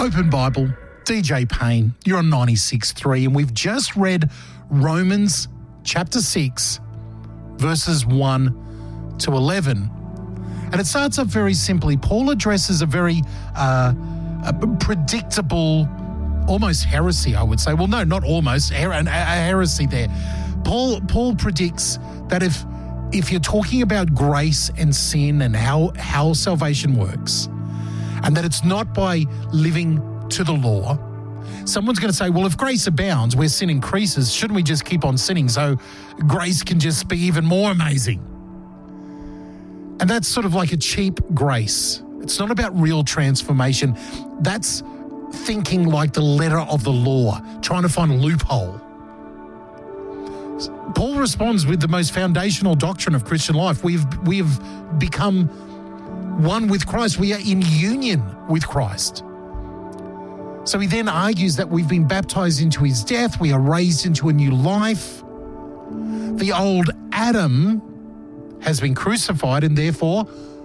Open Bible, DJ Payne, you're on 96.3, and we've just read Romans chapter 6, verses 1 to 11. And it starts off very simply. Paul addresses a very predictable, almost heresy, I would say. Well, no, not almost, a heresy there. Paul predicts that if you're talking about grace and sin and how salvation works, and that it's not by living to the law, someone's going to say, well, if grace abounds where sin increases, shouldn't we just keep on sinning so grace can just be even more amazing? And that's sort of like a cheap grace. It's not about real transformation. That's thinking like the letter of the law, trying to find a loophole. Paul responds with the most foundational doctrine of Christian life. We have become one with Christ. We are in union with Christ. So he then argues that we've been baptized into his death. We are raised into a new life. The old Adam has been crucified, and therefore